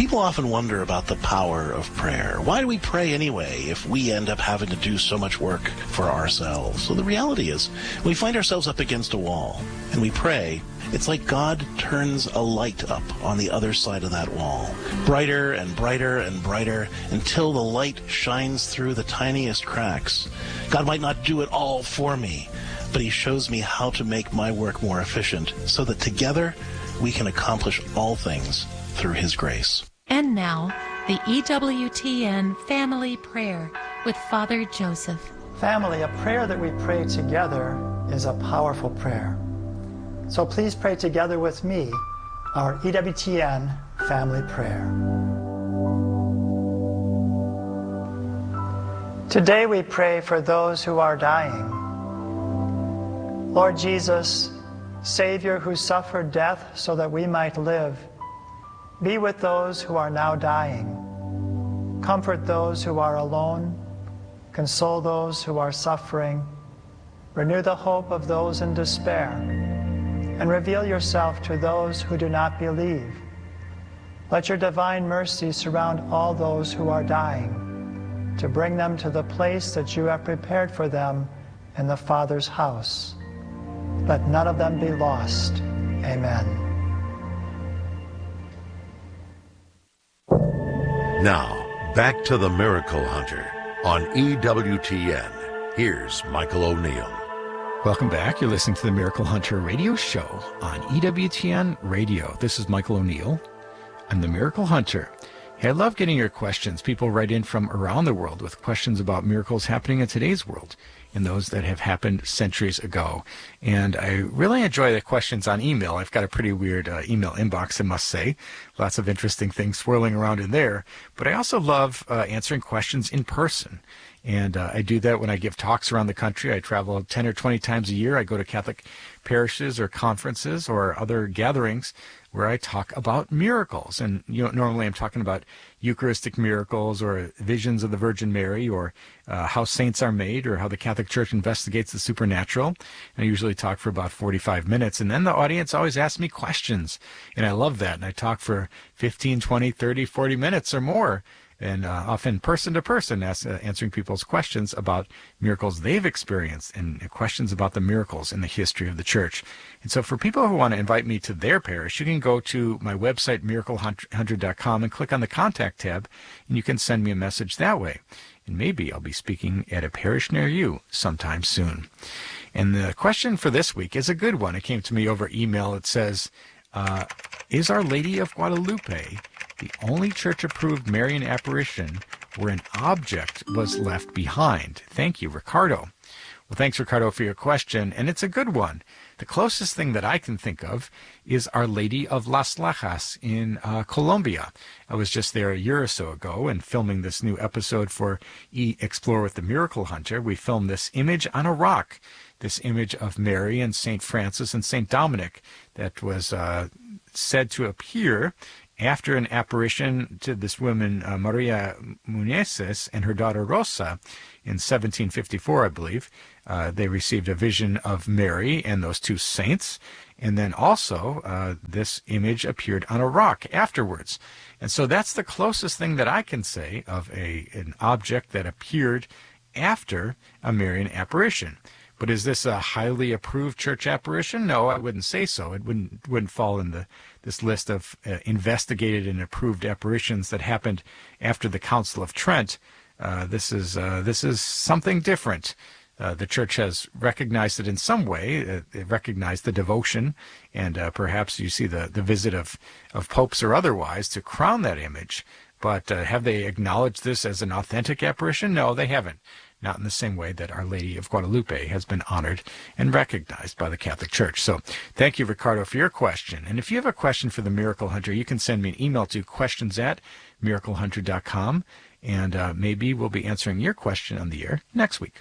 People often wonder about the power of prayer. Why do we pray anyway if we end up having to do so much work for ourselves? So the reality is, we find ourselves up against a wall and we pray. It's like God turns a light up on the other side of that wall, brighter and brighter and brighter until the light shines through the tiniest cracks. God might not do it all for me, but he shows me how to make my work more efficient so that together we can accomplish all things through his grace. And now, the EWTN Family Prayer with Father Joseph. Family, a prayer that we pray together is a powerful prayer. So please pray together with me our EWTN Family Prayer. Today we pray for those who are dying. Lord Jesus, Savior who suffered death so that we might live, be with those who are now dying. Comfort those who are alone. Console those who are suffering. Renew the hope of those in despair. And reveal yourself to those who do not believe. Let your divine mercy surround all those who are dying, to bring them to the place that you have prepared for them in the Father's house. Let none of them be lost. Amen. Now, back to the Miracle Hunter on EWTN. Here's Michael O'Neill. Welcome back. You're listening to the Miracle Hunter radio show on EWTN Radio. This is Michael O'Neill. I'm the Miracle Hunter. Hey, I love getting your questions. People write in from around the world with questions about miracles happening in today's world and those that have happened centuries ago. And I really enjoy the questions on email. I've got a pretty weird email inbox, I must say. Lots of interesting things swirling around in there. But I also love answering questions in person. And I do that when I give talks around the country. I travel 10 or 20 times a year. I go to Catholic parishes or conferences or other gatherings where I talk about miracles. And normally I'm talking about Eucharistic miracles or visions of the Virgin Mary or how saints are made or how the Catholic Church investigates the supernatural. And I usually talk for about 45 minutes. And then the audience always asks me questions. And I love that. And I talk for 15, 20, 30, 40 minutes or more. And often person to person, answering people's questions about miracles they've experienced and questions about the miracles in the history of the Church. And so for people who want to invite me to their parish, you can go to my website, miraclehunter.com, and click on the Contact tab, and you can send me a message that way. And maybe I'll be speaking at a parish near you sometime soon. And the question for this week is a good one. It came to me over email. It says, is Our Lady of Guadalupe the only church-approved Marian apparition where an object was left behind? Thank you, Ricardo. Well, thanks, Ricardo, for your question, and it's a good one. The closest thing that I can think of is Our Lady of Las Lajas in Colombia. I was just there a year or so ago and filming this new episode for Explore with the Miracle Hunter. We filmed this image on a rock, this image of Mary and St. Francis and St. Dominic that was said to appear after an apparition to this woman, Maria Muñezes, and her daughter Rosa in 1754, I believe. They received a vision of Mary and those two saints, and then also this image appeared on a rock afterwards. And so that's the closest thing that I can say of an object that appeared after a Marian apparition. But is this a highly approved church apparition? No, I wouldn't say so. It wouldn't fall in this list of investigated and approved apparitions that happened after the Council of Trent. This is something different. The church has recognized it in some way. It recognized the devotion, and perhaps you see the visit of popes or otherwise to crown that image. But have they acknowledged this as an authentic apparition? No, they haven't. Not in the same way that Our Lady of Guadalupe has been honored and recognized by the Catholic Church. So thank you, Ricardo, for your question. And if you have a question for the Miracle Hunter, you can send me an email to questions@miraclehunter.com, and maybe we'll be answering your question on the air next week.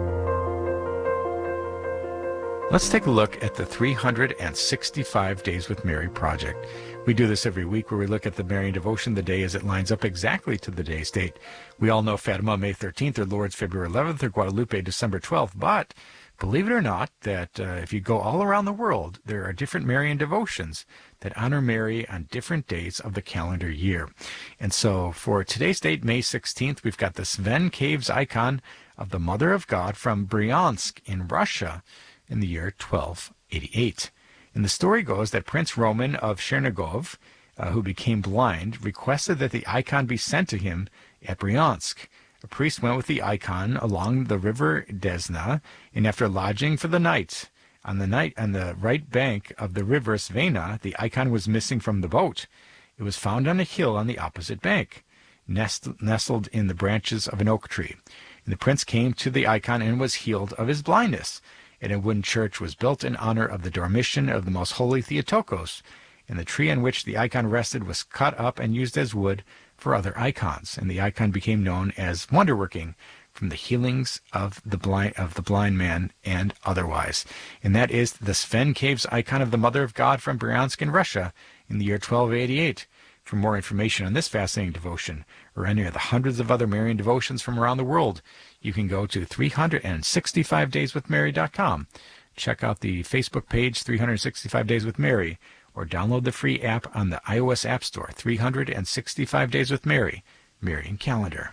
Let's take a look at the 365 Days with Mary project. We do this every week where we look at the Marian devotion, the day as it lines up exactly to the day's date. We all know Fatima, May 13th, or Lourdes, February 11th, or Guadalupe, December 12th, but Believe it or not, that if you go all around the world, there are different Marian devotions that honor Mary on different days of the calendar year. And so for today's date, May 16th, we've got the Sven Caves icon of the Mother of God from Bryansk in Russia in the year 1288. And the story goes that Prince Roman of Chernigov, who became blind, requested that the icon be sent to him at Bryansk. A priest went with the icon along the river Desna, and after lodging for the night on the right bank of the river Svena, the icon was missing from the boat. It was found on a hill on the opposite bank, nestled in the branches of an oak tree. And the prince came to the icon and was healed of his blindness. And a wooden church was built in honor of the Dormition of the Most Holy Theotokos, and the tree on which the icon rested was cut up and used as wood for other icons, and the icon became known as wonderworking, from the healings of the blind man and otherwise. And that is the Sven Caves icon of the Mother of God from Bryansk in Russia in the year 1288. For more information on this fascinating devotion, or any of the hundreds of other Marian devotions from around the world, you can go to 365dayswithmary.com. Check out the Facebook page, 365 Days with Mary, or download the free app on the iOS App Store, 365 Days with Mary, Marian Calendar.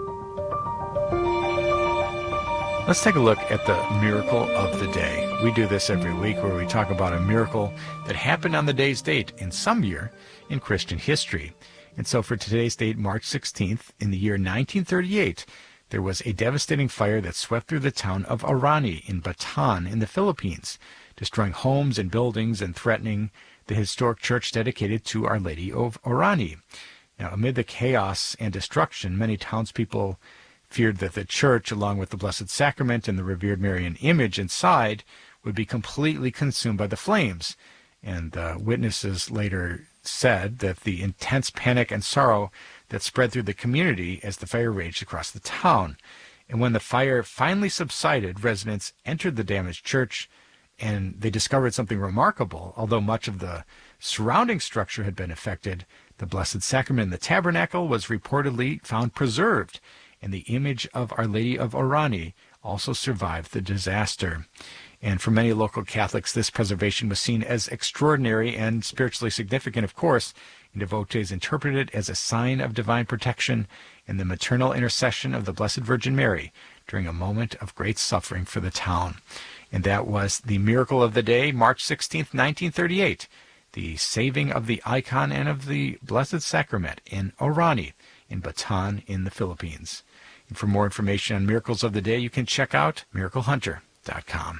Let's take a look at the miracle of the day. We do this every week where we talk about a miracle that happened on the day's date in some year in Christian history. And so for today's date, March 16th, in the year 1938, there was a devastating fire that swept through the town of Orani in Bataan in the Philippines, destroying homes and buildings and threatening the historic church dedicated to Our Lady of Orani. Now, amid the chaos and destruction, many townspeople feared that the church, along with the Blessed Sacrament and the revered Marian image inside, would be completely consumed by the flames. And witnesses later said that the intense panic and sorrow that spread through the community as the fire raged across the town. And when the fire finally subsided, residents entered the damaged church, and they discovered something remarkable. Although much of the surrounding structure had been affected, the Blessed Sacrament in the tabernacle was reportedly found preserved, and the image of Our Lady of Orani also survived the disaster. And for many local Catholics, this preservation was seen as extraordinary and spiritually significant, of course, and devotees interpreted it as a sign of divine protection and the maternal intercession of the Blessed Virgin Mary during a moment of great suffering for the town. And that was the miracle of the day, March 16th, 1938, the saving of the icon and of the Blessed Sacrament in Orani, in Bataan, in the Philippines. And for more information on miracles of the day, you can check out miraclehunter.com.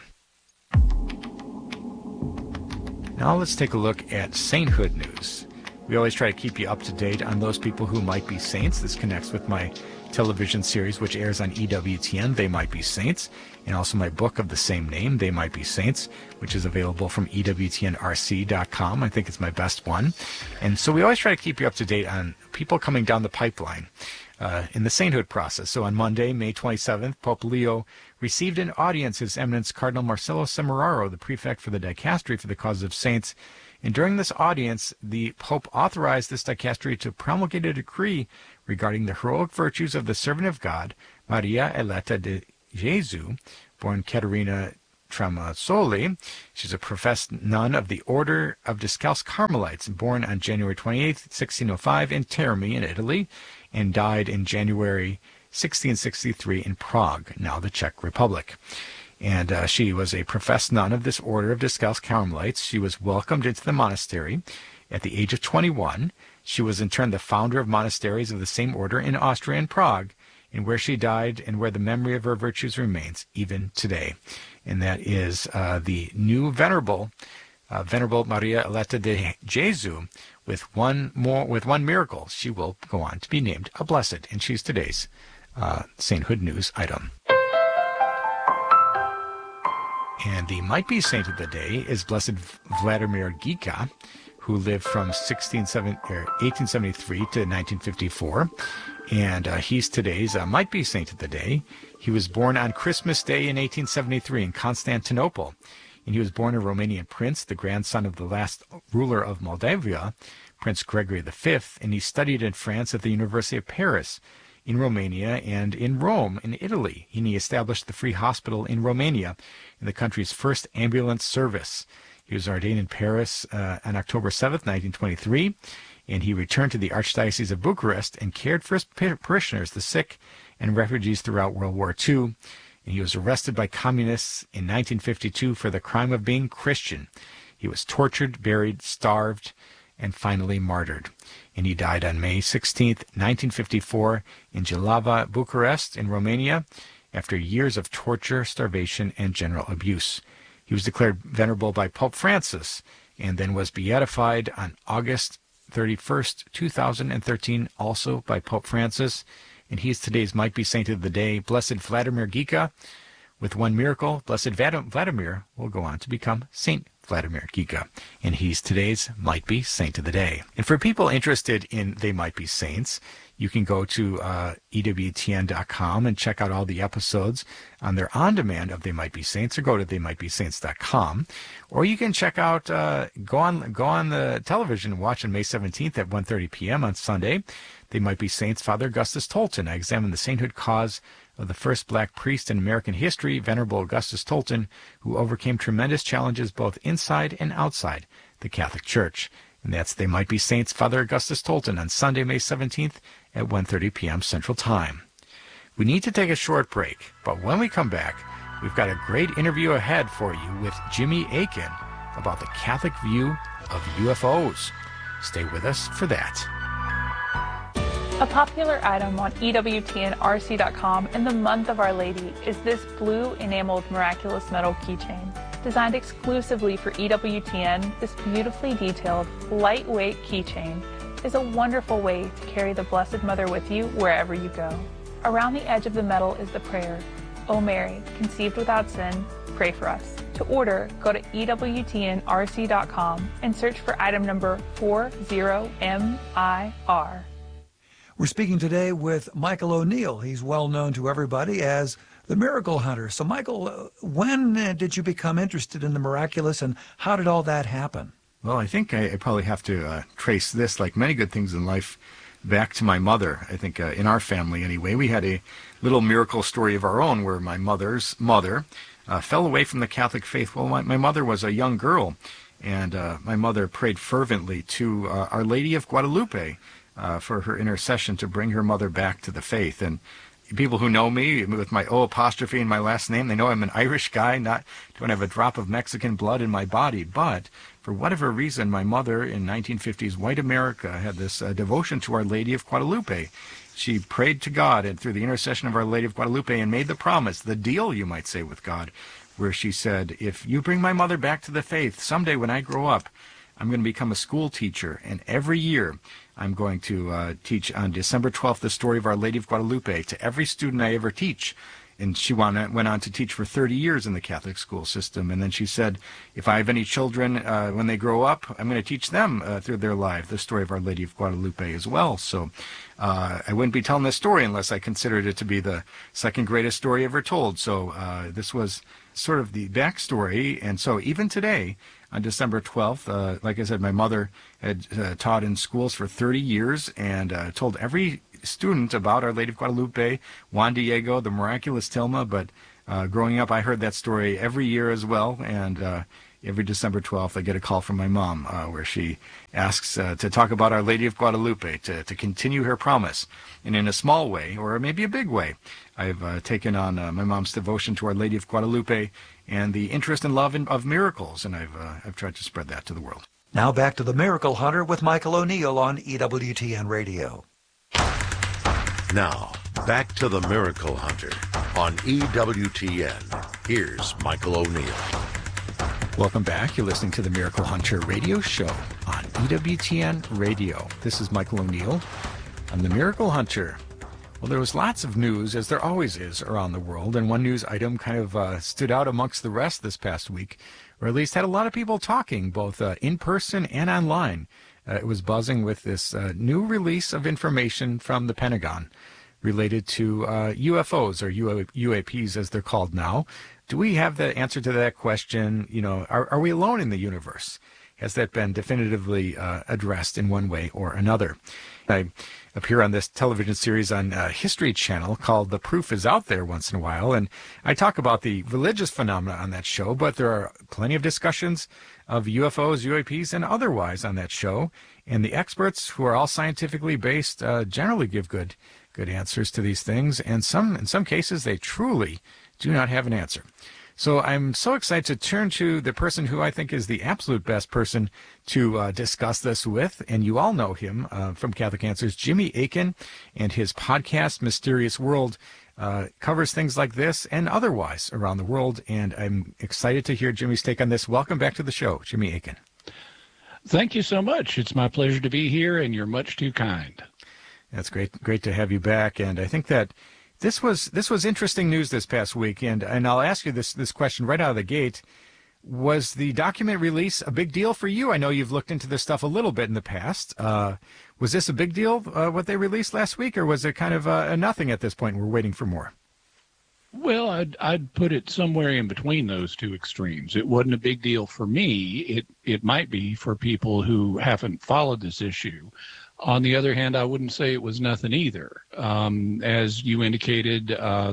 Now let's take a look at sainthood news. We always try to keep you up to date on those people who might be saints. This connects with my television series, which airs on EWTN, They Might Be Saints, and also my book of the same name, They Might Be Saints, which is available from EWTNRC.com. I think it's my best one. And so we always try to keep you up to date on people coming down the pipeline in the sainthood process. So on Monday, May 27th, Pope Leo received an audience His Eminence Cardinal Marcello Semeraro, the prefect for the Dicastery for the Causes of Saints. And during this audience, the Pope authorized this dicastery to promulgate a decree regarding the heroic virtues of the servant of God, Maria Eletta de Gesù, born Caterina Tramazzoli. She's a professed nun of the Order of Discalced Carmelites, born on January 28, 1605 in Terni in Italy, and died in January 1663 in Prague, now the Czech Republic. And she was a professed nun of this Order of Discalced Carmelites. She was welcomed into the monastery at the age of 21. She was in turn the founder of monasteries of the same order in Austria and Prague, and where she died and where the memory of her virtues remains even today. And that is the new Venerable Maria Eletta de Gesù, with one miracle. She will go on to be named a blessed, and she's today's sainthood news item. And the might-be saint of the day is Blessed Vladimir Gika, who lived from 1873 to 1954. And he's today's might-be saint of the day. He was born on Christmas Day in 1873 in Constantinople. And he was born a Romanian prince, the grandson of the last ruler of Moldavia, Prince Gregory V. And he studied in France at the University of Paris. in Romania and in Rome, in Italy. And he established the Free Hospital in Romania, in the country's first ambulance service. He was ordained in Paris on October 7th, 1923, and he returned to the Archdiocese of Bucharest and cared for his parishioners, the sick, and refugees throughout World War II. And he was arrested by communists in 1952 for the crime of being Christian. He was tortured, buried, starved, and finally martyred. And he died on May 16th, 1954, in Jilava, Bucharest, in Romania, after years of torture, starvation, and general abuse. He was declared venerable by Pope Francis, and then was beatified on August 31st, 2013, also by Pope Francis. And he is today's Might Be Saint of the Day, Blessed Vladimir Gica. With one miracle, Blessed Vladimir will go on to become Saint Vladimir Gica. And he's today's Might Be Saint of the Day. And for people interested in They Might Be Saints, you can go to EWTN.com and check out all the episodes on their on-demand of They Might Be Saints, or go to TheyMightBeSaints.com. Or you can check out, go on the television and watch on May 17th at 1:30 p.m. on Sunday, They Might Be Saints, Father Augustus Tolton. I examine the sainthood cause of the first black priest in American history, Venerable Augustus Tolton, who overcame tremendous challenges both inside and outside the Catholic Church. And that's They Might Be Saints, Father Augustus Tolton, on Sunday, May 17th at 1:30 p.m. Central Time. We need to take a short break, but when we come back, we've got a great interview ahead for you with Jimmy Akin about the Catholic view of UFOs. Stay with us for that. A popular item on EWTNRC.com in the month of Our Lady is this blue enameled miraculous metal keychain. Designed exclusively for EWTN, this beautifully detailed, lightweight keychain is a wonderful way to carry the Blessed Mother with you wherever you go. Around the edge of the metal is the prayer, O Mary, conceived without sin, pray for us. To order, go to EWTNRC.com and search for item number 40MIR. We're speaking today with Michael O'Neill. He's well known to everybody as the Miracle Hunter. So, Michael, when did you become interested in the miraculous, and how did all that happen? Well, I think I probably have to trace this, like many good things in life, back to my mother. I think in our family, anyway, we had a little miracle story of our own where my mother's mother fell away from the Catholic faith. Well, my mother was a young girl, and my mother prayed fervently to Our Lady of Guadalupe for her intercession to bring her mother back to the faith. And people who know me with my O apostrophe in my last name, they know I'm an Irish guy, don't have a drop of Mexican blood in my body. But for whatever reason, my mother in 1950s white America had this devotion to Our Lady of Guadalupe. She prayed to God and through the intercession of Our Lady of Guadalupe and made the promise, the deal, you might say, with God, where she said, if you bring my mother back to the faith, someday when I grow up, I'm going to become a school teacher, and every year I'm going to teach on December 12th the story of Our Lady of Guadalupe to every student I ever teach. And she went on to teach for 30 years in the Catholic school system. And then she said, if I have any children, when they grow up, I'm going to teach them through their life the story of Our Lady of Guadalupe as well. So I wouldn't be telling this story unless I considered it to be the second greatest story ever told. So this was sort of the backstory. And so even today, on December 12th, like I said, my mother had taught in schools for 30 years and told every student about Our Lady of Guadalupe, Juan Diego, the miraculous Tilma. But growing up, I heard that story every year as well. And every December 12th, I get a call from my mom where she asks to talk about Our Lady of Guadalupe, to continue her promise. And in a small way, or maybe a big way, I've taken on my mom's devotion to Our Lady of Guadalupe and the interest and love of miracles, and I've tried to spread that to the world. Now back to the Miracle Hunter with Michael O'Neill on EWTN Radio. Now, back to the Miracle Hunter on EWTN. Here's Michael O'Neill. Welcome back. You're listening to the Miracle Hunter radio show on EWTN Radio. This is Michael O'Neill. I'm the Miracle Hunter. Well, there was lots of news, as there always is, around the world, and one news item kind of stood out amongst the rest this past week, or at least had a lot of people talking, both in person and online. It was buzzing with this new release of information from the Pentagon related to UFOs, or UAPs as they're called now. Do we have the answer to that question? You know, are we alone in the universe? has that been definitively addressed in one way or another? I appear on this television series on History Channel called The Proof is Out There once in a while, and I talk about the religious phenomena on that show, but there are plenty of discussions of UFOs, UAPs, and otherwise on that show, and the experts, who are all scientifically based, generally give good answers to these things, and in some cases they truly do not have an answer. So I'm so excited to turn to the person who I think is the absolute best person to discuss this with, and you all know him from Catholic Answers, Jimmy Akin, and his podcast, Mysterious World, covers things like this and otherwise around the world, and I'm excited to hear Jimmy's take on this. Welcome back to the show, Jimmy Akin. Thank you so much. It's my pleasure to be here, and you're much too kind. That's great to have you back, and I think that This was interesting news this past week, and I'll ask you this question right out of the gate. Was the document release a big deal for you? I know you've looked into this stuff a little bit in the past. Was this a big deal, what they released last week, or was it kind of a nothing at this point and we're waiting for more? Well, I'd put it somewhere in between those two extremes. It wasn't a big deal for me. It might be for people who haven't followed this issue. On the other hand, I wouldn't say it was nothing either. As you indicated,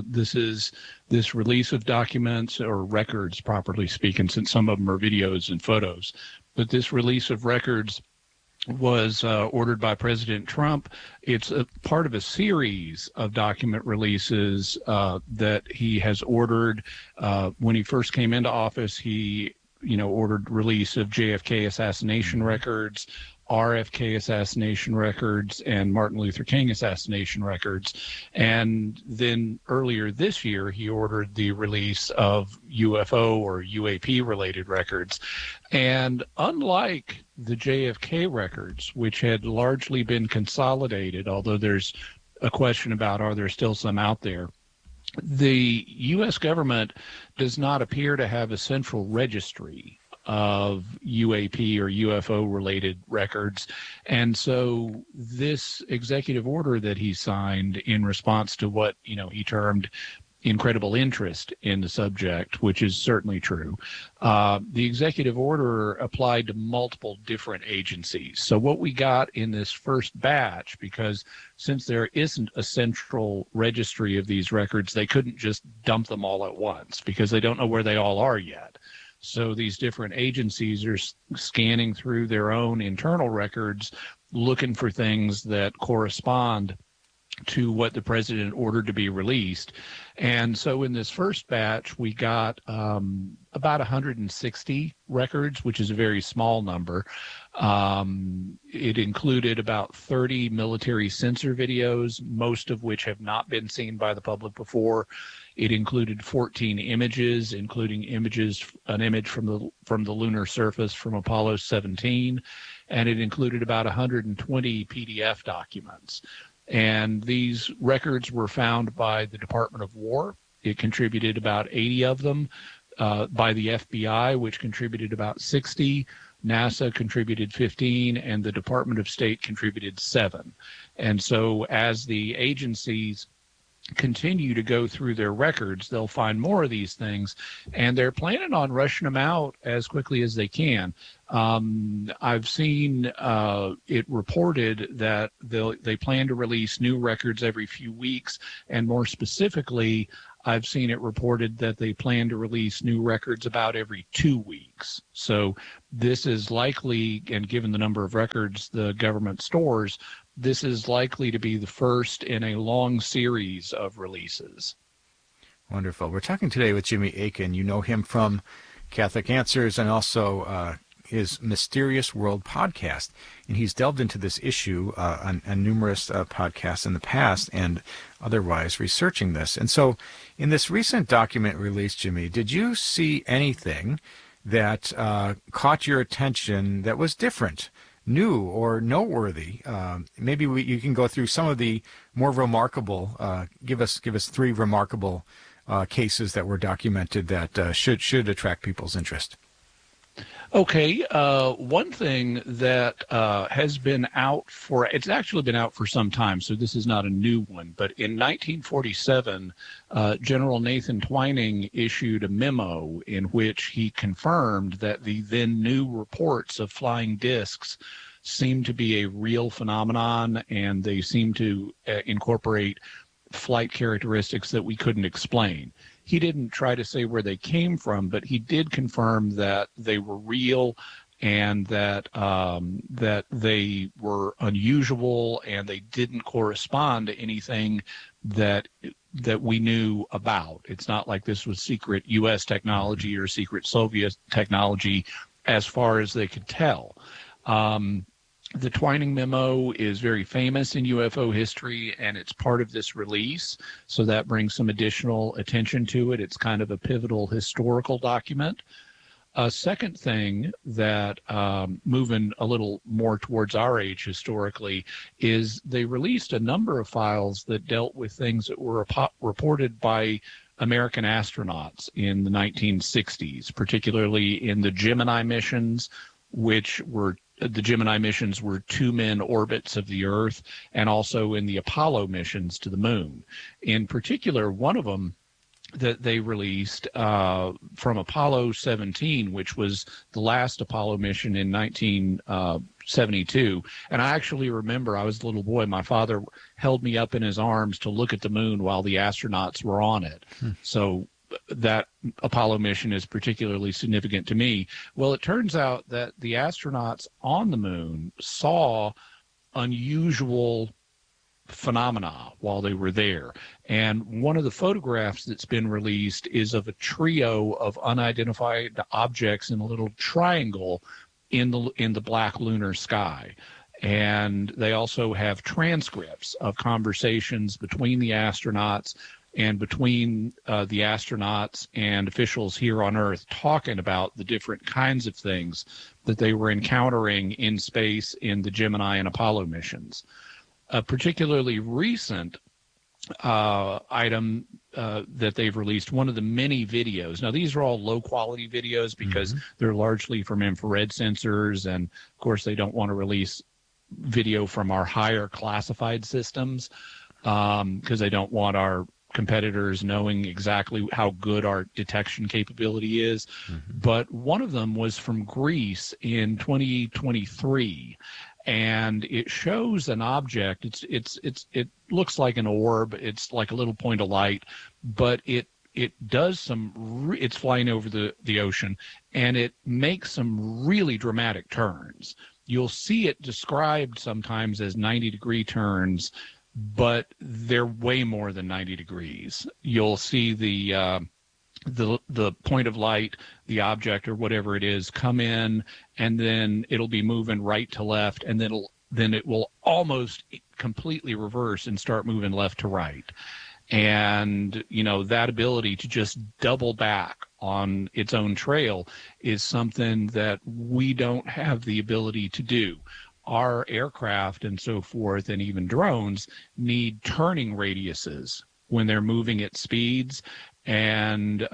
this release of documents, or records, properly speaking, since some of them are videos and photos, but this release of records was ordered by President Trump. It's a part of a series of document releases that he has ordered. When he first came into office, he ordered release of JFK assassination records, RFK assassination records, and Martin Luther King assassination records. And then earlier this year, he ordered the release of UFO or UAP related records. And unlike the JFK records, which had largely been consolidated, although there's a question about are there still some out there, the U.S. government does not appear to have a central registry of UAP or UFO related records. And so this executive order that he signed in response to what, he termed incredible interest in the subject, which is certainly true, the executive order applied to multiple different agencies. So what we got in this first batch, because since there isn't a central registry of these records, they couldn't just dump them all at once because they don't know where they all are yet. So these different agencies are scanning through their own internal records, looking for things that correspond to what the president ordered to be released. And so in this first batch, we got about 160 records, which is a very small number. It included about 30 military sensor videos, most of which have not been seen by the public before. It included 14 images, including an image from the lunar surface from Apollo 17, and it included about 120 PDF documents. And these records were found by the Department of War. It contributed about 80 of them, by the FBI, which contributed about 60. NASA contributed 15, and the Department of State contributed 7. And so as the agencies continue to go through their records, they'll find more of these things, and they're planning on rushing them out as quickly as they can. I've seen it reported that they plan to release new records every few weeks, and more specifically, I've seen it reported that they plan to release new records about every 2 weeks. So this is likely, and given the number of records the government stores, this is likely to be the first in a long series of releases. Wonderful. We're talking today with Jimmy Akin. You know him from Catholic Answers and also his Mysterious World podcast. And he's delved into this issue on numerous podcasts in the past and otherwise researching this. And so in this recent document release, Jimmy, did you see anything that caught your attention that was different, new, or noteworthy? Maybe you can go through some of the more remarkable, give us 3 remarkable cases that were documented that should attract people's interest. Okay, one thing that has been out for, it's actually been out for some time, so this is not a new one, but in 1947, General Nathan Twining issued a memo in which he confirmed that the then new reports of flying discs seemed to be a real phenomenon, and they seemed to incorporate flight characteristics that we couldn't explain. He didn't try to say where they came from, but he did confirm that they were real and that that they were unusual and they didn't correspond to anything that we knew about. It's not like this was secret U.S. technology or secret Soviet technology as far as they could tell. The Twining memo is very famous in UFO history, and it's part of this release, so that brings some additional attention to it. It's kind of a pivotal historical document. A second thing that, moving a little more towards our age historically, is they released a number of files that dealt with things that were reported by American astronauts in the 1960s, particularly in the Gemini missions, which were the Gemini missions were 2-man orbits of the Earth, and also in the Apollo missions to the moon. In particular, one of them that they released from Apollo 17, which was the last Apollo mission in 1972. And I actually remember, I was a little boy, my father held me up in his arms to look at the moon while the astronauts were on it. So that Apollo mission is particularly significant to me. Well, it turns out that the astronauts on the moon saw unusual phenomena while they were there. And one of the photographs that's been released is of a trio of unidentified objects in a little triangle in the black lunar sky. And they also have transcripts of conversations between the astronauts and between the astronauts and officials here on Earth talking about the different kinds of things that they were encountering in space in the Gemini and Apollo missions. A particularly recent item that they've released, one of the many videos. Now, these are all low-quality videos because they're largely from infrared sensors, and, of course, they don't want to release video from our higher classified systems because they don't want our competitors knowing exactly how good our detection capability is. But one of them was from Greece in 2023, and it shows an object. It looks like an orb. It's like a little point of light, but it does it's flying over the ocean, and it makes some really dramatic turns. You'll see it described sometimes as 90-degree turns, but they're way more than 90 degrees. You'll see the point of light, the object or whatever it is, come in, and then it'll be moving right to left, and then it will almost completely reverse and start moving left to right. And, that ability to just double back on its own trail is something that we don't have the ability to do. Our aircraft and so forth, and even drones, need turning radiuses when they're moving at speeds, and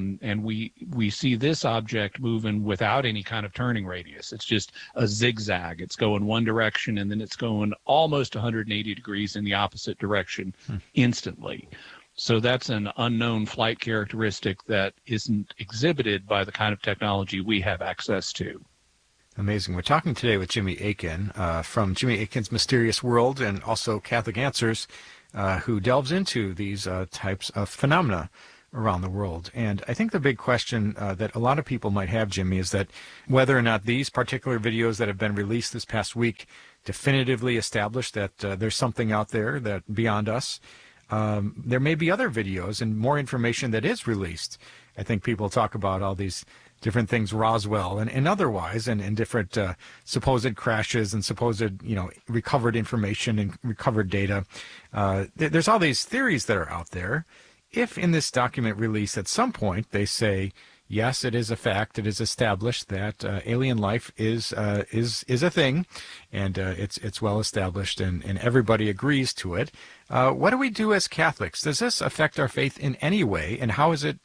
we see this object moving without any kind of turning radius. It's just a zigzag. It's going one direction, and then it's going almost 180 degrees in the opposite direction instantly. So that's an unknown flight characteristic that isn't exhibited by the kind of technology we have access to. Amazing. We're talking today with Jimmy Akin from Jimmy Akin's Mysterious World, and also Catholic Answers, who delves into these types of phenomena around the world. And I think the big question that a lot of people might have, Jimmy, is that whether or not these particular videos that have been released this past week definitively establish that there's something out there that beyond us. There may be other videos and more information that is released. I think people talk about all these different things, Roswell and otherwise, and different supposed crashes and supposed, recovered information and recovered data. There's all these theories that are out there. If in this document release at some point they say, yes, it is a fact, it is established that alien life is a thing, and it's well established, and everybody agrees to it. What do we do as Catholics? Does this affect our faith in any way, and how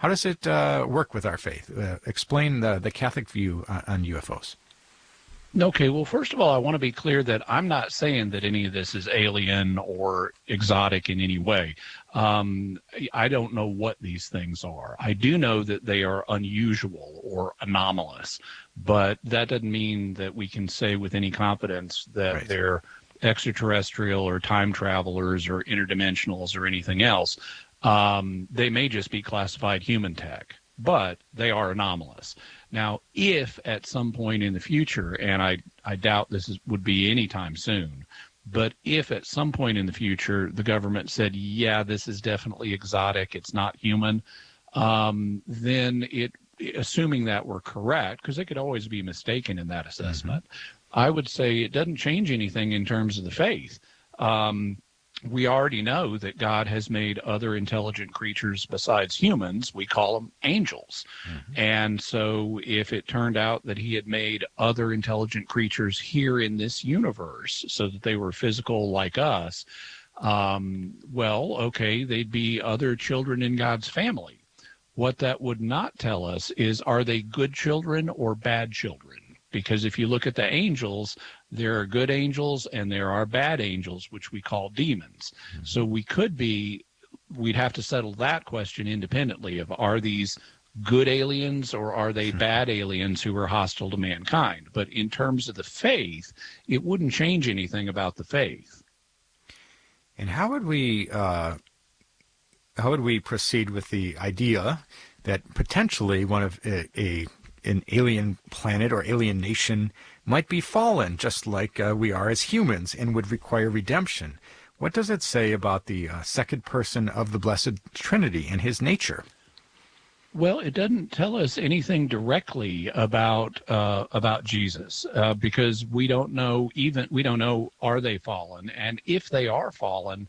How does it work with our faith? Explain the Catholic view on UFOs. Okay, well, first of all, I want to be clear that I'm not saying that any of this is alien or exotic in any way. I don't know what these things are. I do know that they are unusual or anomalous, but that doesn't mean that we can say with any confidence that they're extraterrestrial or time travelers or interdimensionals or anything else. They may just be classified human tech, but they are anomalous. Now, if at some point in the future, and I doubt this would be anytime soon, but if at some point in the future the government said, yeah, this is definitely exotic, it's not human, then assuming that we're correct, because they could always be mistaken in that assessment, I would say it doesn't change anything in terms of the faith. We already know that God has made other intelligent creatures besides humans. We call them angels. And so if it turned out that he had made other intelligent creatures here in this universe so that they were physical like us, well, okay, they'd be other children in God's family. What that would not tell us is, are they good children or bad children? Because if you look at the angels, there are good angels and there are bad angels, which we call demons. So we'd have to settle that question independently of, are these good aliens or are they bad aliens who are hostile to mankind? But in terms of the faith, it wouldn't change anything about the faith. And how would we proceed with the idea that potentially one of an alien planet or alien nation might be fallen, just like we are as humans, and would require redemption? What does it say about the second person of the Blessed Trinity and his nature? Well, it doesn't tell us anything directly about Jesus, because we don't know are they fallen, and if they are fallen,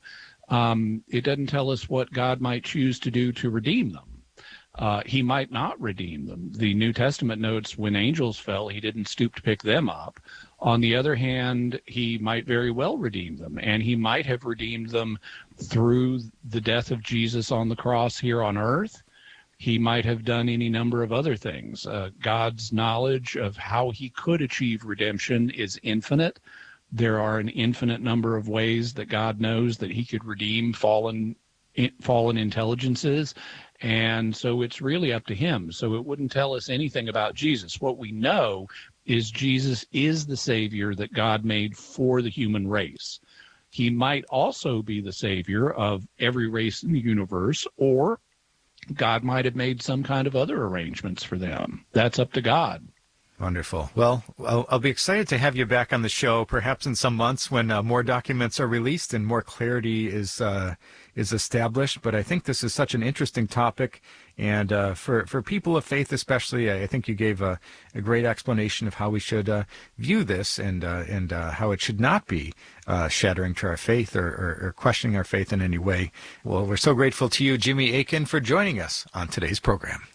it doesn't tell us what God might choose to do to redeem them. He might not redeem them. The New Testament notes when angels fell, he didn't stoop to pick them up. On the other hand, he might very well redeem them, and he might have redeemed them through the death of Jesus on the cross here on earth. He might have done any number of other things. God's knowledge of how he could achieve redemption is infinite. There are an infinite number of ways that God knows that he could redeem fallen intelligences. And so it's really up to him. So it wouldn't tell us anything about Jesus. What we know is Jesus is the Savior that God made for the human race. He might also be the Savior of every race in the universe, or God might have made some kind of other arrangements for them. That's up to God. Wonderful. Well, I'll be excited to have you back on the show, perhaps in some months when more documents are released and more clarity is established. But I think this is such an interesting topic, and for people of faith especially, I think you gave a great explanation of how we should view this and how it should not be shattering to our faith or questioning our faith in any way. Well, we're so grateful to you, Jimmy Akin, for joining us on today's program.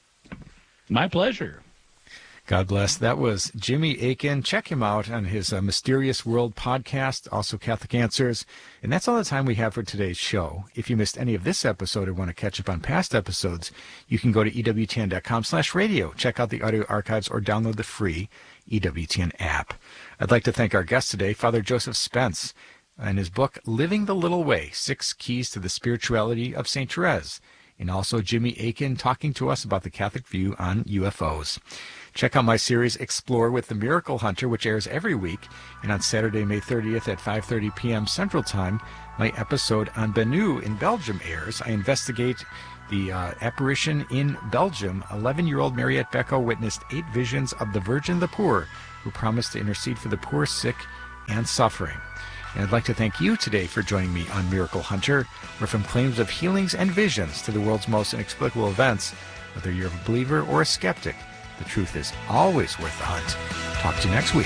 My pleasure. God bless. That was Jimmy Akin. Check him out on his Mysterious World podcast, also Catholic Answers. And that's all the time we have for today's show. If you missed any of this episode or want to catch up on past episodes, you can go to EWTN.com/radio, check out the audio archives, or download the free EWTN app. I'd like to thank our guest today, Father Joseph Spence, and his book, Living the Little Way, 6 Keys to the Spirituality of St. Therese, and also Jimmy Akin talking to us about the Catholic view on UFOs. Check out my series, Explore with the Miracle Hunter, which airs every week. And on Saturday, May 30th at 5:30 p.m. Central Time, my episode on Benu in Belgium airs. I investigate the apparition in Belgium. 11-year-old Mariette Becco witnessed 8 visions of the Virgin the Poor, who promised to intercede for the poor, sick, and suffering. And I'd like to thank you today for joining me on Miracle Hunter, where from claims of healings and visions to the world's most inexplicable events, whether you're a believer or a skeptic, the truth is always worth the hunt. Talk to you next week.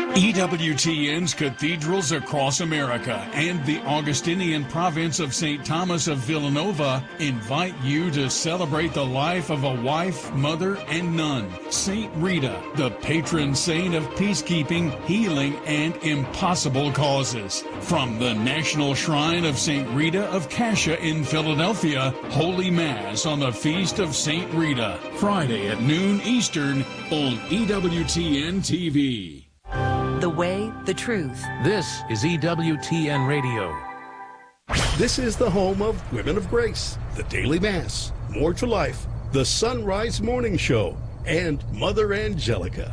EWTN's cathedrals across America and the Augustinian province of St. Thomas of Villanova invite you to celebrate the life of a wife, mother, and nun, St. Rita, the patron saint of peacekeeping, healing, and impossible causes. From the National Shrine of St. Rita of Cascia in Philadelphia, Holy Mass on the Feast of St. Rita, Friday at noon Eastern on EWTN TV. The way, the truth. This is EWTN Radio. This is the home of Women of Grace, the Daily Mass, More to Life, the Sunrise Morning Show, and Mother Angelica.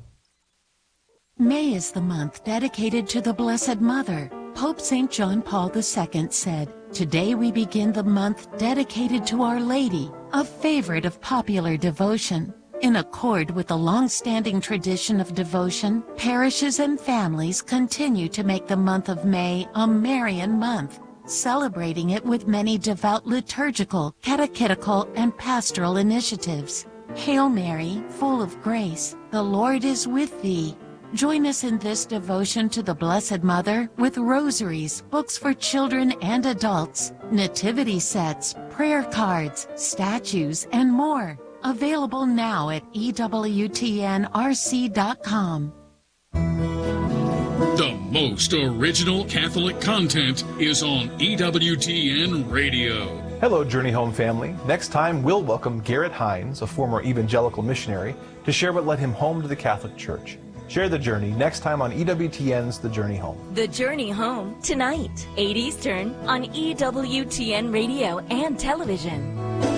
May is the month dedicated to the Blessed Mother. Pope St. John Paul II said, "Today we begin the month dedicated to Our Lady, a favorite of popular devotion." In accord with the long-standing tradition of devotion, parishes and families continue to make the month of May a Marian month, celebrating it with many devout liturgical, catechetical, and pastoral initiatives. Hail Mary, full of grace, the Lord is with thee. Join us in this devotion to the Blessed Mother with rosaries, books for children and adults, nativity sets, prayer cards, statues, and more. Available now at EWTNRC.com. The most original Catholic content is on EWTN Radio. Hello, Journey Home family. Next time, we'll welcome Garrett Hines, a former evangelical missionary, to share what led him home to the Catholic Church. Share the journey next time on EWTN's The Journey Home. The Journey Home, tonight, 8 Eastern, on EWTN Radio and television.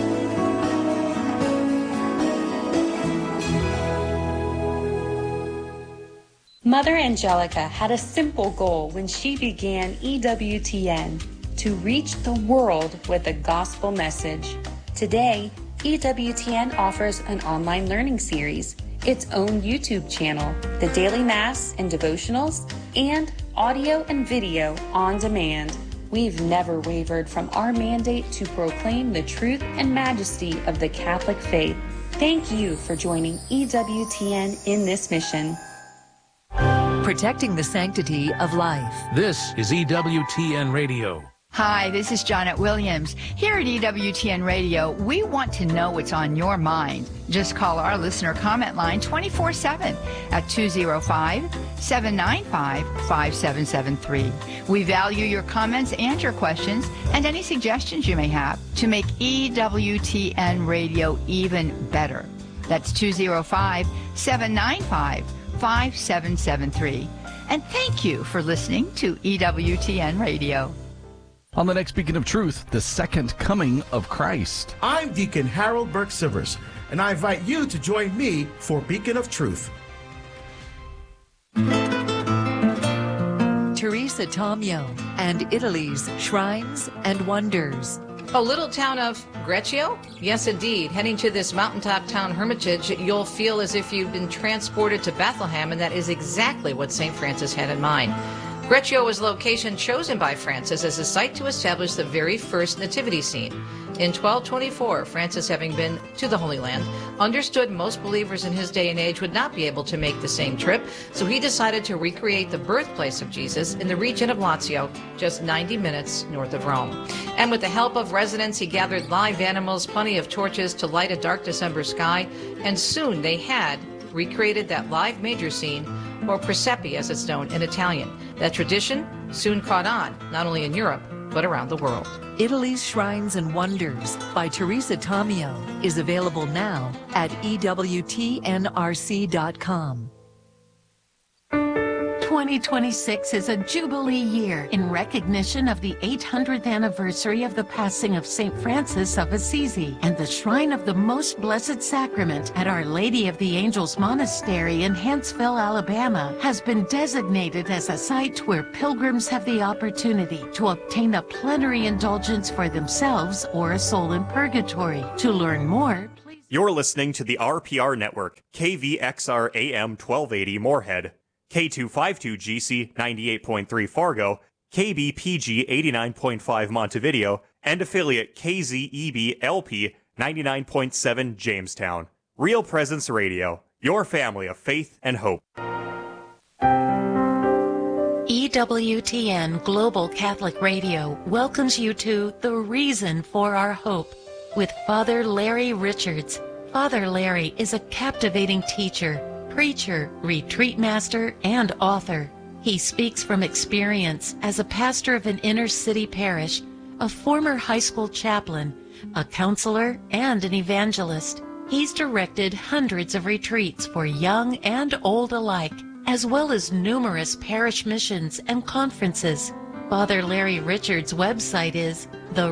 Mother Angelica had a simple goal when she began EWTN: to reach the world with the gospel message. Today, EWTN offers an online learning series, its own YouTube channel, the Daily Mass and devotionals, and audio and video on demand. We've never wavered from our mandate to proclaim the truth and majesty of the Catholic faith. Thank you for joining EWTN in this mission. Protecting the sanctity of life. This is EWTN Radio. Hi, this is Janet Williams. Here at EWTN Radio, we want to know what's on your mind. Just call our listener comment line 24/7 at 205-795-5773. We value your comments and your questions and any suggestions you may have to make EWTN Radio even better. That's 205-795-5773. And thank you for listening to EWTN Radio. On the next Beacon of Truth, the second coming of Christ. I'm Deacon Harold Burke-Sivers, and I invite you to join me for Beacon of Truth. Teresa Tomeo and Italy's Shrines and Wonders. A little town of Greccio? Yes, indeed. Heading to this mountaintop town hermitage, you'll feel as if you've been transported to Bethlehem, and that is exactly what St. Francis had in mind. Greccio was the location chosen by Francis as a site to establish the very first nativity scene. In 1224, Francis, having been to the Holy Land, understood most believers in his day and age would not be able to make the same trip, so he decided to recreate the birthplace of Jesus in the region of Lazio, just 90 minutes north of Rome. And with the help of residents, he gathered live animals, plenty of torches to light a dark December sky, and soon they had recreated that live major scene, or Presepe as it's known in Italian. That tradition soon caught on, not only in Europe, but around the world. Italy's Shrines and Wonders by Teresa Tomeo is available now at EWTNRC.com. 2026 is a Jubilee year in recognition of the 800th anniversary of the passing of St. Francis of Assisi, and the Shrine of the Most Blessed Sacrament at Our Lady of the Angels Monastery in Huntsville, Alabama, has been designated as a site where pilgrims have the opportunity to obtain a plenary indulgence for themselves or a soul in purgatory. To learn more, please... You're listening to the RPR Network, KVXR AM 1280 Moorhead, K252GC 98.3 Fargo, KBPG 89.5 Montevideo, and affiliate KZEB LP 99.7 Jamestown. Real Presence Radio, your family of faith and hope. EWTN Global Catholic Radio welcomes you to The Reason for Our Hope with Father Larry Richards. Father Larry is a captivating teacher, preacher, retreat master, and author. He speaks from experience as a pastor of an inner city parish, a former high school chaplain, a counselor, and an evangelist. He's directed hundreds of retreats for young and old alike, as well as numerous parish missions and conferences. Father Larry Richards' website is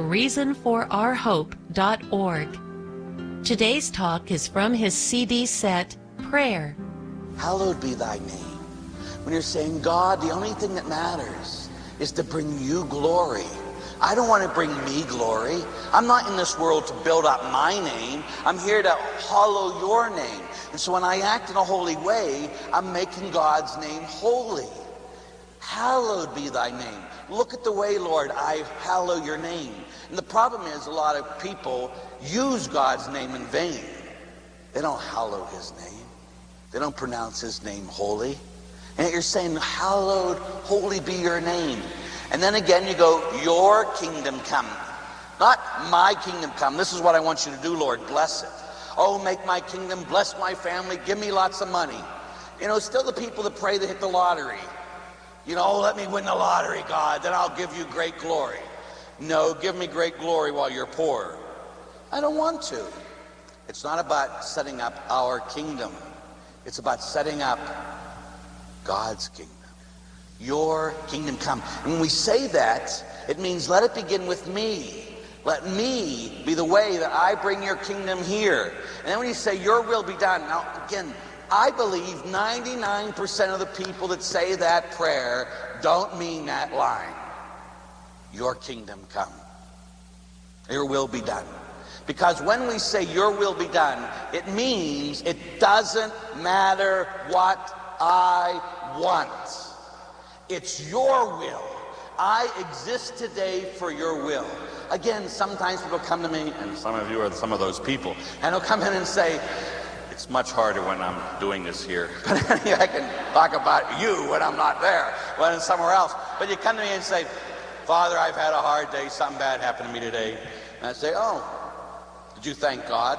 thereasonforourhope.org. Today's talk is from his CD set, Prayer. Hallowed be thy name. When you're saying, God, the only thing that matters is to bring you glory. I don't want to bring me glory. I'm not in this world to build up my name. I'm here to hallow your name. And so when I act in a holy way, I'm making God's name holy. Hallowed be thy name. Look at the way, Lord, I hallow your name. And the problem is a lot of people use God's name in vain. They don't hallow his name. They don't pronounce his name holy. And you're saying, hallowed, holy be your name. And then again you go, your kingdom come. Not my kingdom come. This is what I want you to do, Lord. Bless it. Oh, make my kingdom, bless my family, give me lots of money. You know, still the people that pray they hit the lottery. You know, oh, let me win the lottery, God, then I'll give you great glory. No, give me great glory while you're poor. I don't want to. It's not about setting up our kingdom. It's about setting up God's kingdom. Your kingdom come. And when we say that, it means let it begin with me. Let me be the way that I bring your kingdom here. And then when you say your will be done, now again, I believe 99% of the people that say that prayer don't mean that line. Your kingdom come. Your will be done. Because when we say your will be done, it means it doesn't matter what I want. It's your will. I exist today for your will. Again, sometimes people come to me, and some of you are some of those people, and they'll come in and say, it's much harder when I'm doing this here. But I can talk about you when I'm not there, when I'm somewhere else. But you come to me and say, Father, I've had a hard day. Something bad happened to me today. And I say, oh, did you thank God?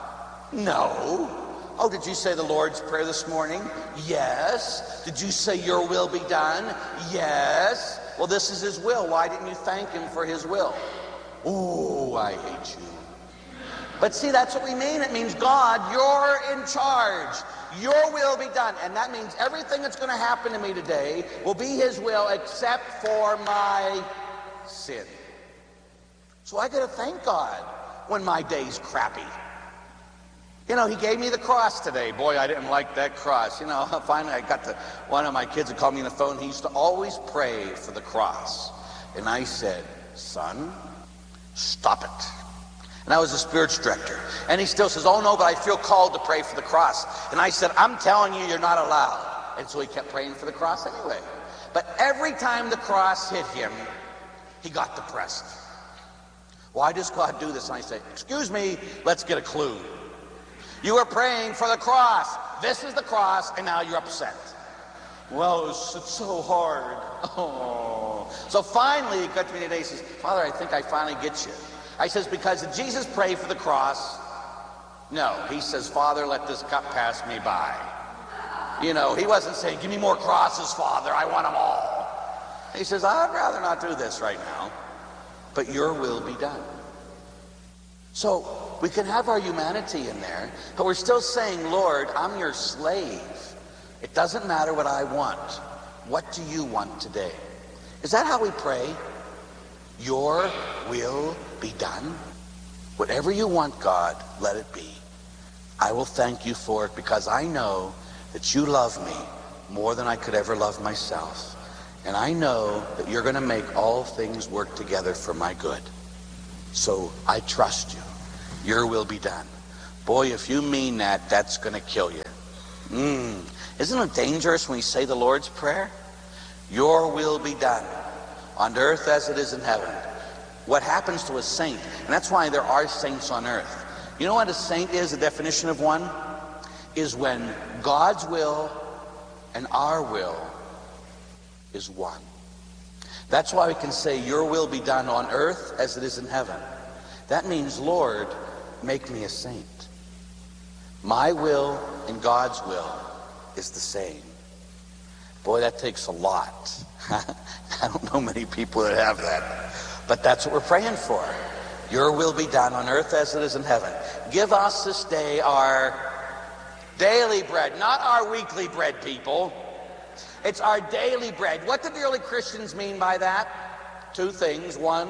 No. Oh, did you say the Lord's Prayer this morning? Yes. Did you say your will be done? Yes. Well, this is his will. Why didn't you thank him for his will? Oh, I hate you. But see, that's what we mean. It means, God, you're in charge. Your will be done. And that means everything that's going to happen to me today will be his will except for my sin. So I got to thank God when my day's crappy. You know, he gave me the cross today. Boy, I didn't like that cross. You know, finally I got to, one of my kids that called me on the phone, he used to always pray for the cross. And I said, son, stop it. And I was the spiritual director. And he still says, oh no, but I feel called to pray for the cross. And I said, I'm telling you, you're not allowed. And so he kept praying for the cross anyway. But every time the cross hit him, he got depressed. Why does God do this? And I say, excuse me, let's get a clue. You were praying for the cross. This is the cross, and now you're upset. Well, it's so hard. Oh. So finally, he got to me today, he says, Father, I think I finally get you. I says, because did Jesus pray for the cross? No. He says, Father, let this cup pass me by. You know, he wasn't saying, give me more crosses, Father. I want them all. He says, I'd rather not do this right now, but your will be done. So we can have our humanity in there, but we're still saying, Lord, I'm your slave. It doesn't matter what I want. What do you want today? Is that how we pray? Your will be done. Whatever you want, God, let it be. I will thank you for it because I know that you love me more than I could ever love myself. And I know that you're going to make all things work together for my good. So I trust you. Your will be done. Boy, if you mean that, that's going to kill you. Isn't it dangerous when we say the Lord's Prayer? Your will be done on earth as it is in heaven. What happens to a saint? And that's why there are saints on earth. You know what a saint is? The definition of one is when God's will and our will is one. That's why we can say, your will be done on earth as it is in heaven. That means, Lord, make me a saint. My will and God's will is the same. Boy, that takes a lot. I don't know many people that have that. But that's what we're praying for. Your will be done on earth as it is in heaven. Give us this day our daily bread, not our weekly bread, people. It's our daily bread. What did the early Christians mean by that? Two things. One,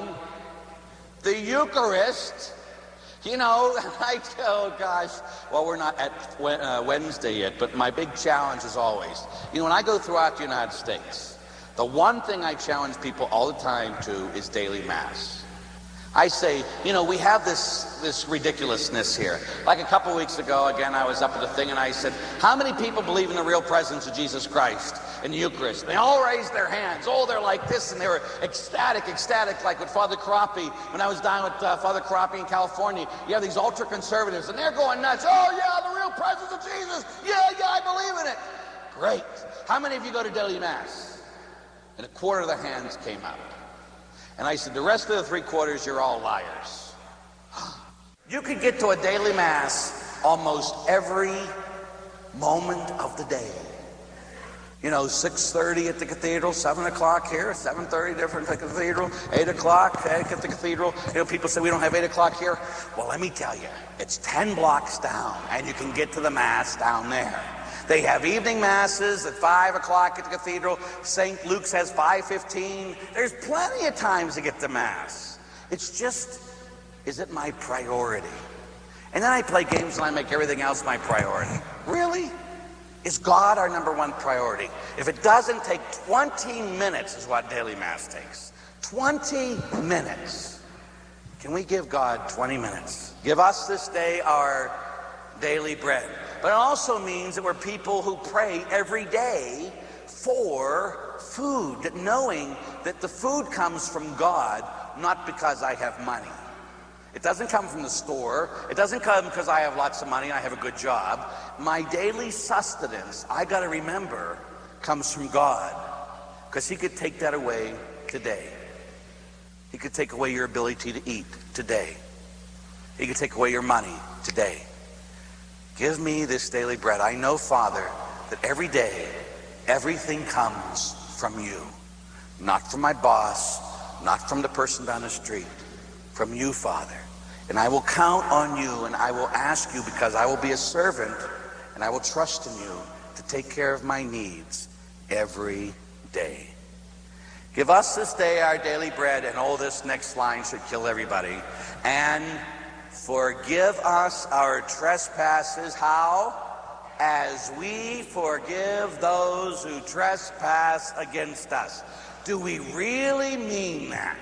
the Eucharist. You know, oh gosh, well, we're not at Wednesday yet, but my big challenge is always, you know, when I go throughout the United States, the one thing I challenge people all the time to is daily Mass. I say, you know, we have this ridiculousness here. Like a couple weeks ago, again, I was up at the thing and I said, how many people believe in the real presence of Jesus Christ in the Eucharist? And they all raised their hands. Oh, they're like this, and they were ecstatic, like with Father Crappy. When I was down with Father Crappy in California, you have these ultra-conservatives, and they're going nuts. Oh, yeah, the real presence of Jesus. Yeah, I believe in it. Great. How many of you go to daily Mass? And a quarter of the hands came up. And I said, the rest of the 3/4, you're all liars. You could get to a daily Mass almost every moment of the day. You know, 6:30 at the cathedral, 7 o'clock here, 7:30 different at the cathedral, 8 o'clock at the cathedral. You know, people say we don't have 8 o'clock here. Well, let me tell you, it's 10 blocks down, and you can get to the Mass down there. They have evening Masses at 5 o'clock at the cathedral. St. Luke's has 5:15. There's plenty of times to get to Mass. It's just, is it my priority? And then I play games and I make everything else my priority. Really? Is God our number one priority? If it doesn't take 20 minutes is what daily Mass takes. 20 minutes. Can we give God 20 minutes? Give us this day our daily bread. But it also means that we're people who pray every day for food, knowing that the food comes from God, not because I have money. It doesn't come from the store. It doesn't come because I have lots of money and I have a good job. My daily sustenance, I got to remember, comes from God, because He could take that away today. He could take away your ability to eat today. He could take away your money today. Give me this daily bread. I know, Father, that every day, everything comes from you. Not from my boss, not from the person down the street, from you, Father. And I will count on you, and I will ask you, because I will be a servant, and I will trust in you to take care of my needs every day. Give us this day our daily bread, and oh, this next line should kill everybody. And forgive us our trespasses. How? As we forgive those who trespass against us. Do we really mean that?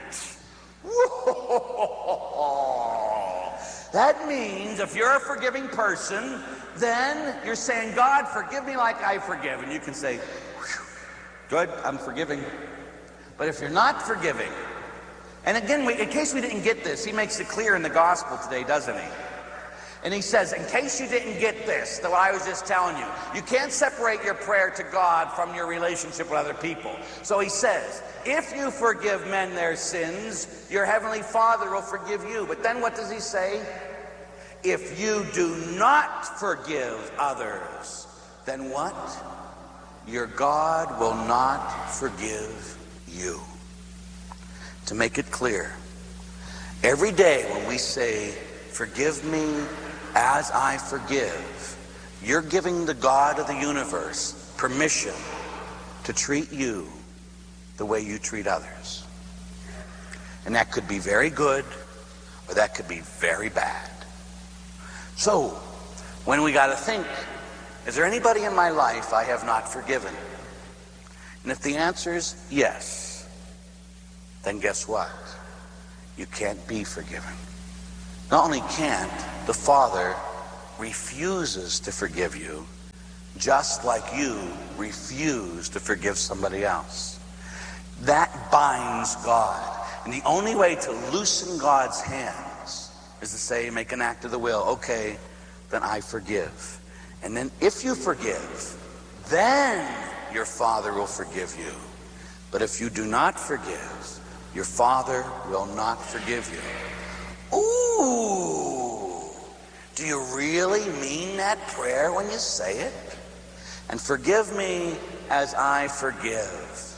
That means if you're a forgiving person, then you're saying, God, forgive me like I forgive. And you can say, good, I'm forgiving. But if you're not forgiving, and again, in case we didn't get this, He makes it clear in the gospel today, doesn't He? And He says, in case you didn't get this, that what I was just telling you, you can't separate your prayer to God from your relationship with other people. So He says, if you forgive men their sins, your heavenly Father will forgive you. But then what does He say? If you do not forgive others, then what? Your God will not forgive you. To make it clear, every day when we say, forgive me as I forgive, you're giving the God of the universe permission to treat you the way you treat others. And that could be very good, or that could be very bad. So, when we got to think, is there anybody in my life I have not forgiven? And if the answer is yes, then guess what? You can't be forgiven. Not only can't, the Father refuses to forgive you, just like you refuse to forgive somebody else. That binds God. And the only way to loosen God's hands is to say, make an act of the will. Okay, then I forgive. And then if you forgive, then your Father will forgive you. But if you do not forgive, your Father will not forgive you. Ooh! Do you really mean that prayer when you say it? And forgive me as I forgive.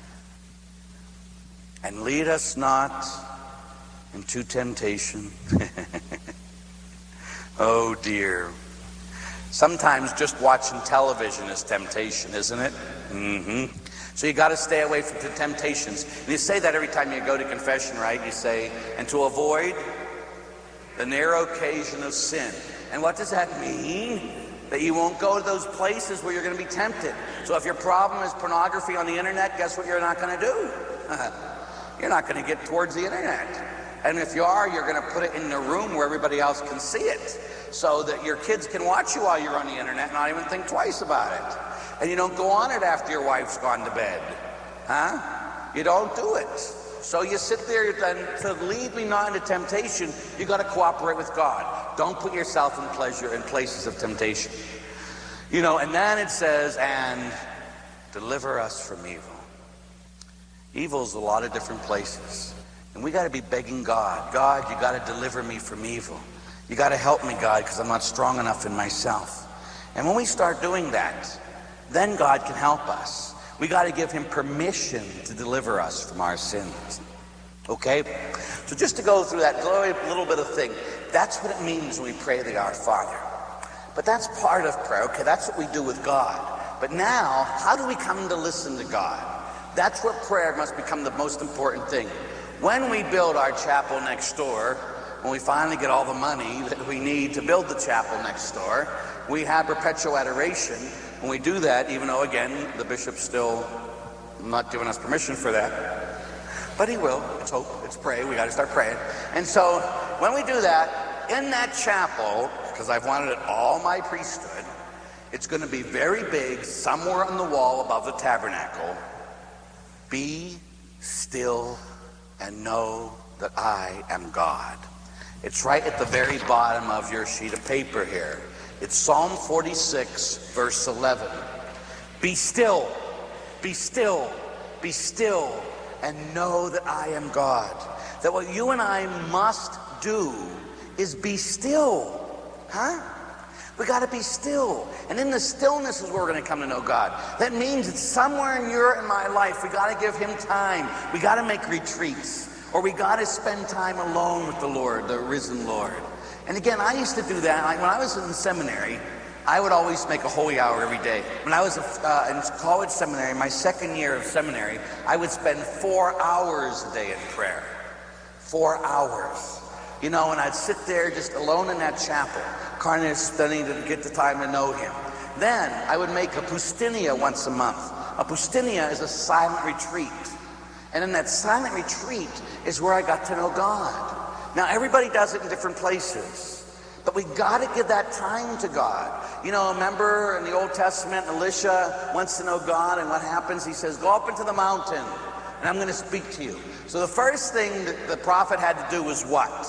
And lead us not into temptation. Oh dear. Sometimes just watching television is temptation, isn't it? Mm-hmm. So you got to stay away from the temptations. And you say that every time you go to confession, right? You say, and to avoid the narrow occasion of sin. And what does that mean? That you won't go to those places where you're going to be tempted. So if your problem is pornography on the internet, guess what you're not going to do? You're not going to get towards the internet. And if you are, you're going to put it in a room where everybody else can see it, so that your kids can watch you while you're on the internet and not even think twice about it. And you don't go on it after your wife's gone to bed. You don't do it. So you sit there, and to lead me not into temptation, you got to cooperate with God. Don't put yourself in places of temptation. And then it says, and deliver us from evil. Evil's a lot of different places. And we got to be begging God, God, you got to deliver me from evil. You got to help me, God, because I'm not strong enough in myself. And when we start doing that, then God can help us. We got to give him permission to deliver us from our sins. Okay? So just to go through that little bit of thing, that's what it means when we pray the Our Father. But that's part of prayer. Okay, that's what we do with God. But now, how do we come to listen to God? That's where prayer must become the most important thing. When we build our chapel next door, when we finally get all the money that we need to build the chapel next door, we have perpetual adoration. When we do that, even though, again, the bishop's still not giving us permission for that, but he will. Let's hope. Let's pray. We got to start praying. And so when we do that, in that chapel, because I've wanted it all my priesthood, it's going to be very big, somewhere on the wall above the tabernacle. Be still and know that I am God. It's right at the very bottom of your sheet of paper here. It's Psalm 46, verse 11. Be still, be still, be still, and know that I am God. That what you and I must do is be still. We got to be still. And in the stillness is where we're going to come to know God. That means it's somewhere in your and my life. We got to give him time. We got to make retreats. Or we got to spend time alone with the Lord, the risen Lord. And again, I used to do that. Like when I was in seminary, I would always make a holy hour every day. When I was in college seminary, my second year of seminary, I would spend 4 hours a day in prayer. 4 hours. And I'd sit there just alone in that chapel, kind of studying to get the time to know him. Then I would make a pustinia once a month. A pustinia is a silent retreat. And in that silent retreat is where I got to know God. Now, everybody does it in different places, but we got to give that time to God. Remember in the Old Testament, Elisha wants to know God, and what happens? He says, go up into the mountain, and I'm going to speak to you. So the first thing that the prophet had to do was what?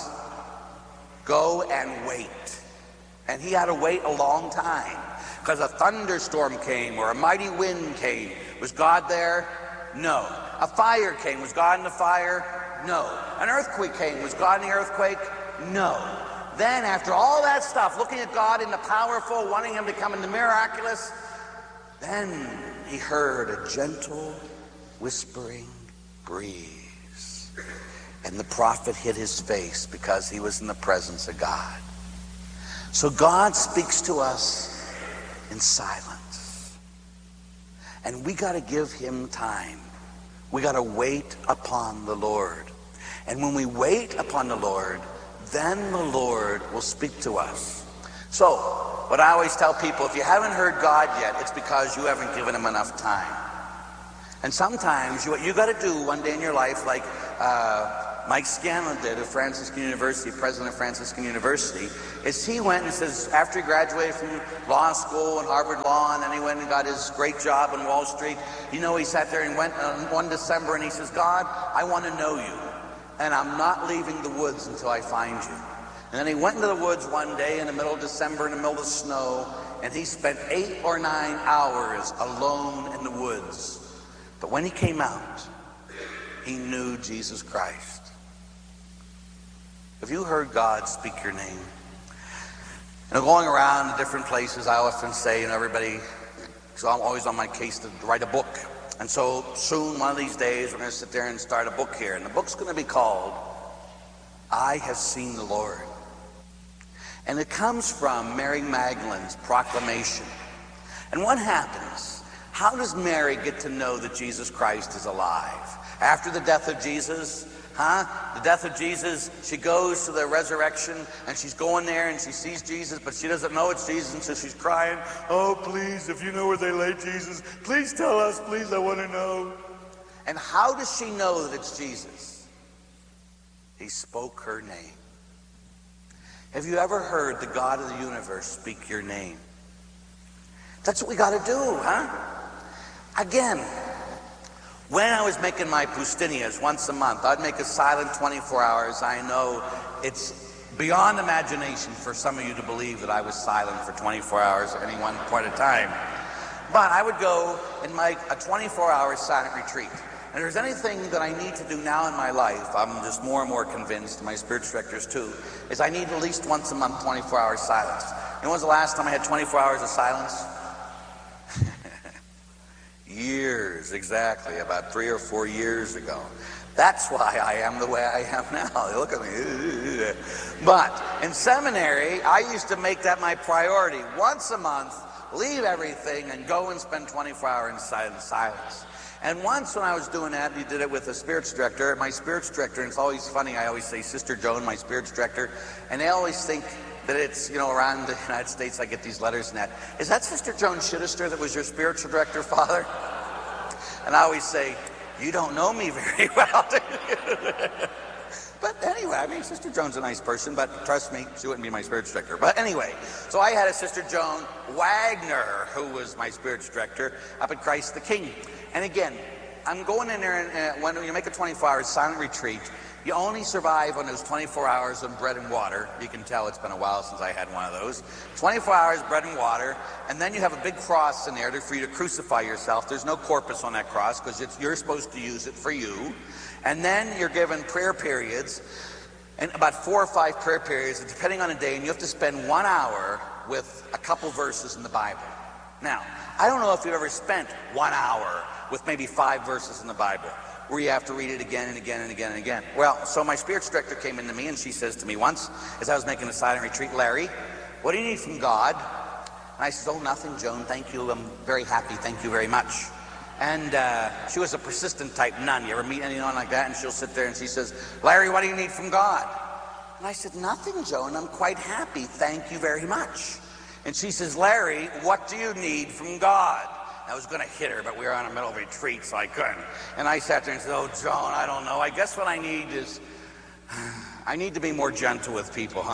Go and wait. And he had to wait a long time, because a thunderstorm came, or a mighty wind came. Was God there? No. A fire came. Was God in the fire? No. An earthquake came. Was God in the earthquake? No. Then after all that stuff, looking at God in the powerful, wanting him to come in the miraculous, then he heard a gentle whispering breeze. And the prophet hid his face because he was in the presence of God. So God speaks to us in silence. And we got to give him time. We got to wait upon the Lord. And when we wait upon the Lord, then the Lord will speak to us. So, what I always tell people, if you haven't heard God yet, it's because you haven't given him enough time. And sometimes what you got to do one day in your life, like Mike Scanlon did at Franciscan University, president of Franciscan University, is he went and says, after he graduated from law school and Harvard Law, and then he went and got his great job on Wall Street, he sat there and went on 1 December and he says, God, I want to know you, and I'm not leaving the woods until I find you. And then he went into the woods one day in the middle of December, in the middle of the snow, and he spent 8 or 9 hours alone in the woods. But when he came out, he knew Jesus Christ. Have you heard God speak your name? Going around to different places, I often say, everybody, so I'm always on my case to write a book. And so soon, one of these days, we're going to sit there and start a book here. And the book's going to be called, I Have Seen the Lord. And it comes from Mary Magdalene's proclamation. And what happens? How does Mary get to know that Jesus Christ is alive? After the death of Jesus, the death of Jesus, she goes to the resurrection, and she's going there, and she sees Jesus, but she doesn't know it's Jesus, and so she's crying, oh, please, if you know where they laid Jesus, please tell us, please, I want to know. And how does she know that it's Jesus? He spoke her name. Have you ever heard the God of the universe speak your name? That's what we got to do, Again, when I was making my Pustinias once a month, I'd make a silent 24 hours. I know it's beyond imagination for some of you to believe that I was silent for 24 hours at any one point of time. But I would go and make a 24-hour silent retreat. And if there's anything that I need to do now in my life, I'm just more and more convinced, and my spiritual directors too, is I need at least once a month 24 hours silence. You know, when was the last time I had 24 hours of silence? Years, exactly, about 3 or 4 years ago. That's why I am the way I am now. Look at me. But in seminary, I used to make that my priority. Once a month, leave everything and go and spend 24 hours in silence. And once when I was doing that, we did it with a spiritual director. My spiritual director, and it's always funny, I always say Sister Joan, my spiritual director, and they always think that it's, around the United States I get these letters and that. Is that Sister Joan Chittister that was your spiritual director, Father? And I always say, you don't know me very well. But anyway, I mean, Sister Joan's a nice person, but trust me, she wouldn't be my spiritual director. But anyway, so I had a Sister Joan Wagner, who was my spiritual director up at Christ the King. And again, I'm going in there, and when you make a 24-hour silent retreat, you only survive on those 24 hours on bread and water. You can tell it's been a while since I had one of those. 24 hours bread and water, and then you have a big cross in there for you to crucify yourself. There's no corpus on that cross because you're supposed to use it for you. And then you're given prayer periods, and about 4 or 5 prayer periods, depending on the day, and you have to spend 1 hour with a couple verses in the Bible. Now, I don't know if you've ever spent 1 hour with maybe 5 verses in the Bible, where you have to read it again and again and again and again. Well, so my spiritual director came into me and she says to me once, as I was making a silent retreat, Larry, what do you need from God? And I said, oh, nothing, Joan, thank you, I'm very happy, thank you very much. And she was a persistent type nun. You ever meet anyone like that? And she'll sit there and she says, Larry, what do you need from God? And I said, nothing, Joan, I'm quite happy, thank you very much. And she says, Larry, what do you need from God? I was going to hit her, but we were on a middle retreat, so I couldn't. And I sat there and said, oh, Joan, I don't know. I guess what I need is, I need to be more gentle with people,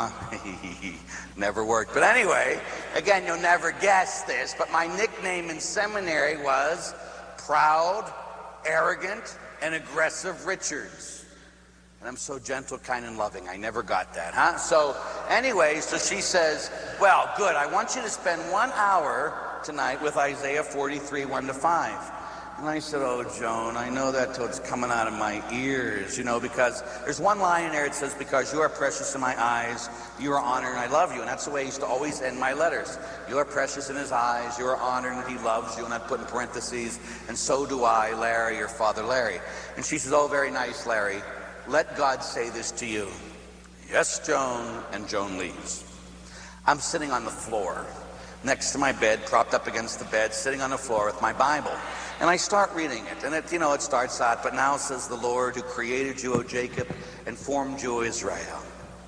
Never worked. But anyway, again, you'll never guess this, but my nickname in seminary was Proud, Arrogant, and Aggressive Richards. And I'm so gentle, kind, and loving. I never got that, So anyway, so she says, well, good. I want you to spend 1 hour tonight with Isaiah 43, 1-5. And I said, oh, Joan, I know that till it's coming out of my ears, because there's one line in there, it says, because you are precious in my eyes, you are honored and I love you. And that's the way I used to always end my letters. You are precious in his eyes, you are honored and he loves you. And I'd put in parentheses, and so do I, Larry, your father Larry. And she says, oh, very nice, Larry. Let God say this to you. Yes, Joan. And Joan leaves. I'm sitting on the floor next to my bed, propped up against the bed, sitting on the floor with my Bible. And I start reading it, and it starts out, but now says the Lord who created you, O Jacob, and formed you, O Israel.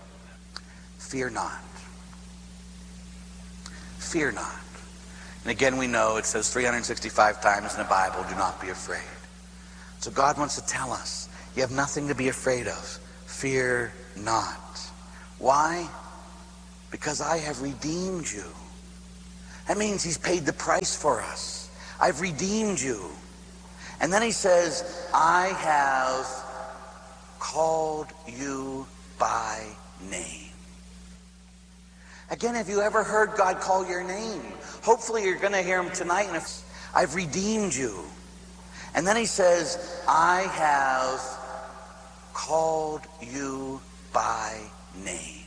Fear not. Fear not. And again, we know it says 365 times in the Bible, do not be afraid. So God wants to tell us, you have nothing to be afraid of. Fear not. Why? Because I have redeemed you. That means he's paid the price for us. I've redeemed you. And then he says, I have called you by name. Again, have you ever heard God call your name? Hopefully you're going to hear him tonight. And I've redeemed you. And then he says, I have called you by name.